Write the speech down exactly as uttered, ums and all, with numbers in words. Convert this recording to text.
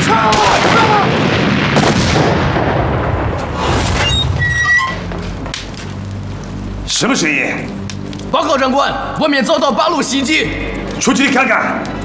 什么声音？ 报告长官，外面遭到八路袭击。 出去看看。